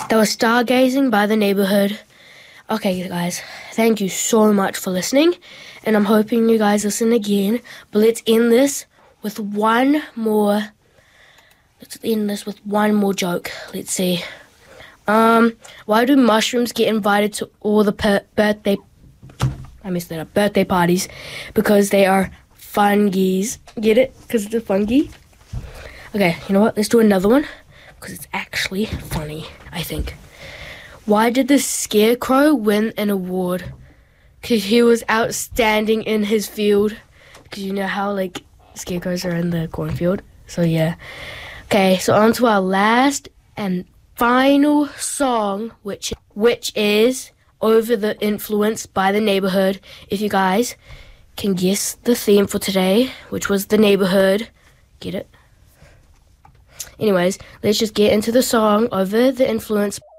That was Stargazing by The Neighborhood. Okay, guys, thank you so much for listening, and I'm hoping you guys listen again. But let's end this with one more. Let's end this with one more joke. Let's see. Why do mushrooms get invited to all the birthday parties? Because they are fungies. Get it? Because it's a fungi. Okay, you know what? Let's do another one because it's actually funny, I think. Why did the scarecrow win an award? Because he was outstanding in his field. Because you know how, like, scarecrows are in the cornfield. So, yeah. Okay, so on to our last and final song, which is Over the Influence by The Neighborhood. If you guys can guess the theme for today, which was The Neighborhood. Get it? Anyways, let's just get into the song Over the Influence